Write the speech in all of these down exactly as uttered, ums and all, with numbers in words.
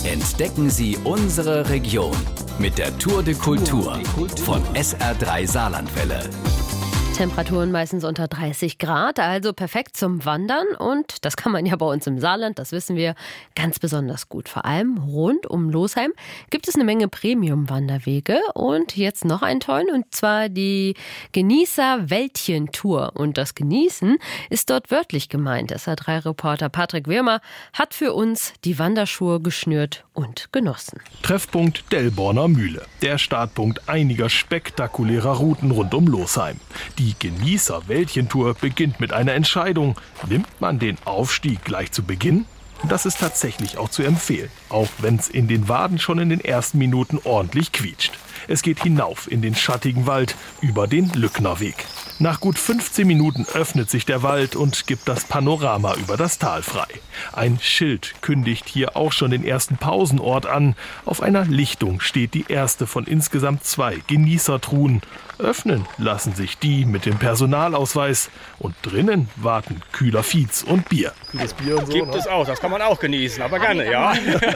Entdecken Sie unsere Region mit der Tour de Kultur von S R drei Saarlandwelle. Temperaturen meistens unter dreißig Grad, also perfekt zum Wandern. Und das kann man ja bei uns im Saarland, das wissen wir, ganz besonders gut. Vor allem rund um Losheim gibt es eine Menge Premium-Wanderwege. Und jetzt noch einen tollen, und zwar die Genießer-Wäldchen-Tour. Und das Genießen ist dort wörtlich gemeint. S R drei Reporter Patrick Wirmer hat für uns die Wanderschuhe geschnürt und genossen. Treffpunkt Delborner Mühle, der Startpunkt einiger spektakulärer Routen rund um Losheim. Die Genießer-Wäldchen-Tour beginnt mit einer Entscheidung. Nimmt man den Aufstieg gleich zu Beginn? Das ist tatsächlich auch zu empfehlen, auch wenn es in den Waden schon in den ersten Minuten ordentlich quietscht. Es geht hinauf in den schattigen Wald über den Lücknerweg. Nach gut fünfzehn Minuten öffnet sich der Wald und gibt das Panorama über das Tal frei. Ein Schild kündigt hier auch schon den ersten Pausenort an. Auf einer Lichtung steht die erste von insgesamt zwei Genießertruhen. Öffnen lassen sich die mit dem Personalausweis und drinnen warten kühler Fiez und Bier. Das Bier und so, Gibt ne? es auch, das kann man auch genießen, aber gerne, ja.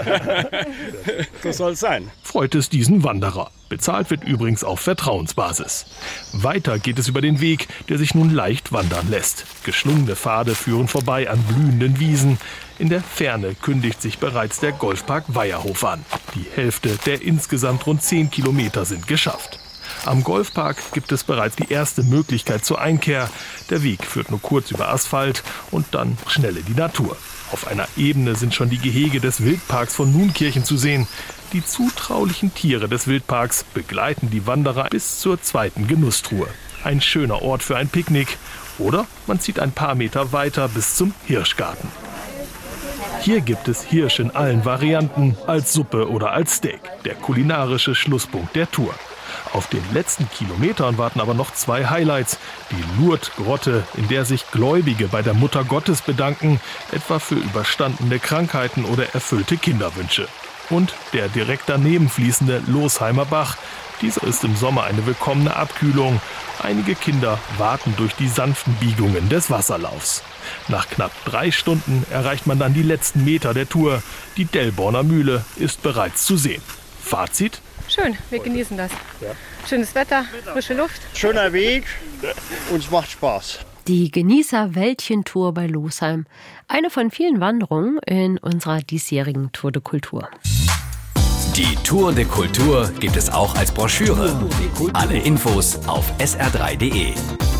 So soll es sein. Freut es diesen Wanderer. Bezahlt wird übrigens auf Vertrauensbasis. Weiter geht es über den Weg, der sich nun leicht wandern lässt. Geschlungene Pfade führen vorbei an blühenden Wiesen. In der Ferne kündigt sich bereits der Golfpark Weierhof an. Die Hälfte der insgesamt rund zehn Kilometer sind geschafft. Am Golfpark gibt es bereits die erste Möglichkeit zur Einkehr. Der Weg führt nur kurz über Asphalt und dann schnell in die Natur. Auf einer Ebene sind schon die Gehege des Wildparks von Nunkirchen zu sehen. Die zutraulichen Tiere des Wildparks begleiten die Wanderer bis zur zweiten Genusstruhe. Ein schöner Ort für ein Picknick. Oder man zieht ein paar Meter weiter bis zum Hirschgarten. Hier gibt es Hirsch in allen Varianten, als Suppe oder als Steak. Der kulinarische Schlusspunkt der Tour. Auf den letzten Kilometern warten aber noch zwei Highlights. Die Lourdes-Grotte, in der sich Gläubige bei der Mutter Gottes bedanken, etwa für überstandene Krankheiten oder erfüllte Kinderwünsche. Und der direkt daneben fließende Losheimer Bach. Dieser ist im Sommer eine willkommene Abkühlung. Einige Kinder warten durch die sanften Biegungen des Wasserlaufs. Nach knapp drei Stunden erreicht man dann die letzten Meter der Tour. Die Delborner Mühle ist bereits zu sehen. Fazit? Schön, wir genießen das. Schönes Wetter, frische Luft. Schöner Weg und es macht Spaß. Die Genießer-Wäldchen-Tour bei Losheim. Eine von vielen Wanderungen in unserer diesjährigen Tour de Kultur. Die Tour de Kultur gibt es auch als Broschüre. Alle Infos auf S R drei punkt de.